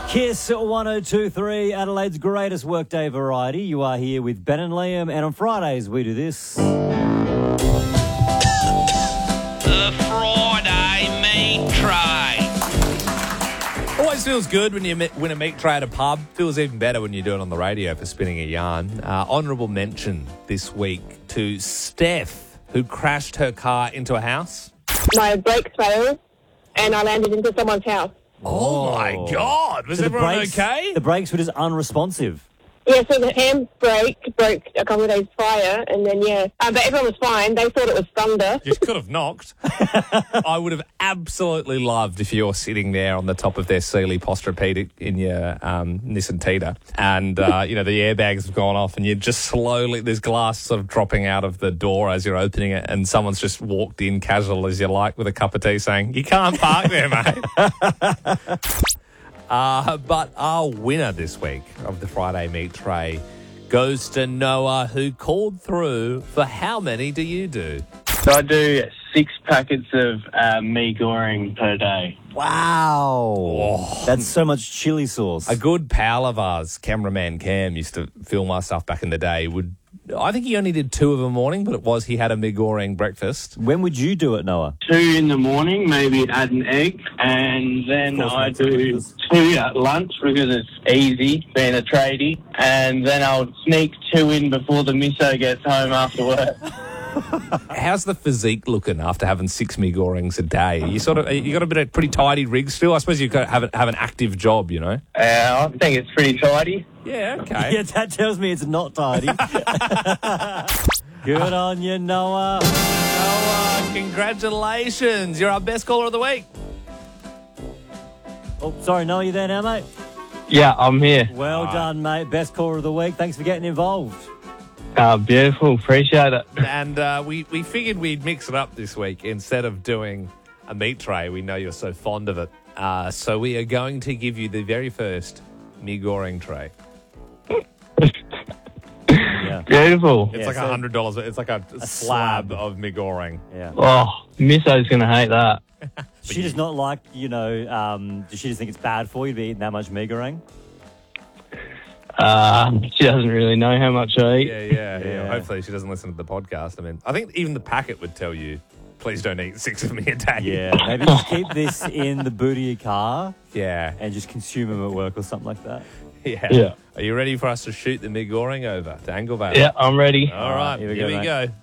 Kiss 102.3, Adelaide's greatest workday variety. You are here with Ben and Liam, and on Fridays we do this. The Friday meat tray. Always feels good when you win a meat tray at a pub. Feels even better when you do it on the radio for spinning a yarn. Honourable mention this week to Steph, who crashed her car into a house. My brakes failed and I landed into someone's house. Oh my God! Was So everyone okay? The brakes were just unresponsive. Yeah, so the handbrake broke a couple of days prior, and then, but everyone was fine. They thought it was thunder. You could have knocked. I would have absolutely loved if you're sitting there on the top of their Sealy Posturepedic in your Nissan Tita, and the airbags have gone off, and you're just slowly, there's glass sort of dropping out of the door as you're opening it, and someone's just walked in casual as you like with a cup of tea saying, "You can't park there, mate." But our winner this week of the Friday Meat Tray goes to Noah, who called through for how many do you do? So I do 6 packets of mee goreng per day. Wow. That's so much chili sauce. A good pal of ours, cameraman Cam, used to film our stuff back in the day. I think he only did 2 of a morning, but he had a mee goreng breakfast. When would you do it, Noah? 2 in the morning, maybe add an egg, and then I do 2 at lunch because it's easy, being a tradie, and then I'll sneak 2 in before the misso gets home after work. How's the physique looking after having 6 mee gorengs a day? You got a bit of pretty tidy rig still. I suppose you've got to have an active job, you know. I think it's pretty tidy. Yeah, okay. Yeah, that tells me it's not tidy. Good on you, Noah. Noah, congratulations! You're our best caller of the week. Oh, sorry, Noah, you there now, mate? Yeah, I'm here. Well done, mate. Best caller of the week. Thanks for getting involved. Beautiful. Appreciate it. And we figured we'd mix it up this week. Instead of doing a meat tray, we know you're so fond of it. So we are going to give you the very first mee goreng tray. Yeah. Beautiful. It's like so- $100. It's like a slab of mee goreng. Yeah. Oh, misso's going to hate that. She does not like, does she just think it's bad for you to be eating that much mee goreng? She doesn't really know how much I eat. Yeah. Hopefully she doesn't listen to the podcast. I mean, I think even the packet would tell you, please don't eat 6 of me a day. Yeah, maybe just keep this in the boot of your car Yeah. and just consume them at work or something like that. Yeah. Are you ready for us to shoot the mee goreng over to Anglevale? Yeah, I'm ready. All right, here we here go, we mate. go.